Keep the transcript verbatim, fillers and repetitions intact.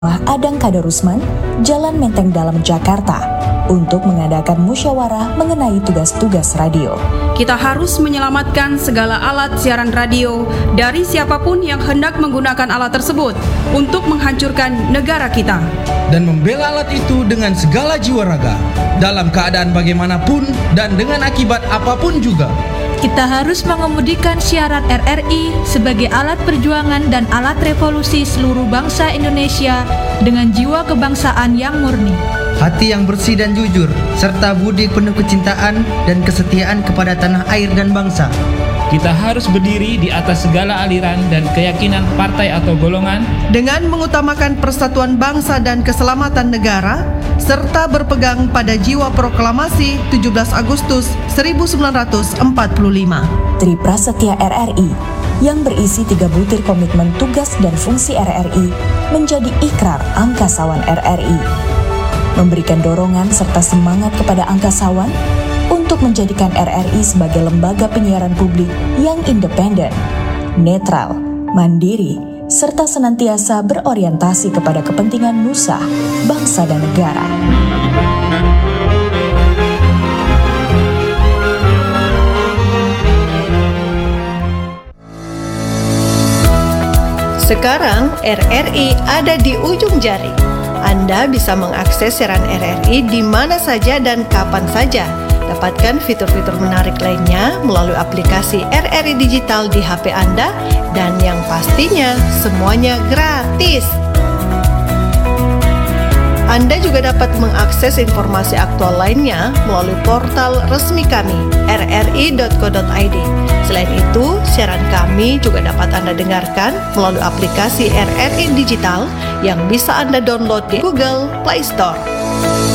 Adang Kadarusman, Jalan Menteng Dalam, Jakarta, untuk mengadakan musyawarah mengenai tugas-tugas radio. Kita harus menyelamatkan segala alat siaran radio dari siapapun yang hendak menggunakan alat tersebut untuk menghancurkan negara kita. Dan membela alat itu dengan segala jiwa raga, dalam keadaan bagaimanapun dan dengan akibat apapun juga. Kita harus mengemudikan siaran R R I sebagai alat perjuangan dan alat revolusi seluruh bangsa Indonesia dengan jiwa kebangsaan yang murni, hati yang bersih dan jujur, serta budi penuh kecintaan dan kesetiaan kepada tanah air dan bangsa. Kita harus berdiri di atas segala aliran dan keyakinan partai atau golongan dengan mengutamakan persatuan bangsa dan keselamatan negara, serta berpegang pada jiwa proklamasi tujuh belas Agustus seribu sembilan ratus empat puluh lima. Tri Prasetya R R I yang berisi tiga butir komitmen tugas dan fungsi R R I menjadi ikrar angkasawan R R I. Memberikan dorongan serta semangat kepada angkasawan untuk menjadikan R R I sebagai lembaga penyiaran publik yang independen, netral, mandiri, serta senantiasa berorientasi kepada kepentingan nusa, bangsa, dan negara. Sekarang R R I ada di ujung jari. Anda bisa mengakses siaran R R I di mana saja dan kapan saja. Dapatkan fitur-fitur menarik lainnya melalui aplikasi R R I Digital di H P Anda, dan yang pastinya semuanya gratis. Anda juga dapat mengakses informasi aktual lainnya melalui portal resmi kami r r i dot co dot i d. Selain itu, siaran kami juga dapat Anda dengarkan melalui aplikasi R R I Digital yang bisa Anda download di Google Play Store.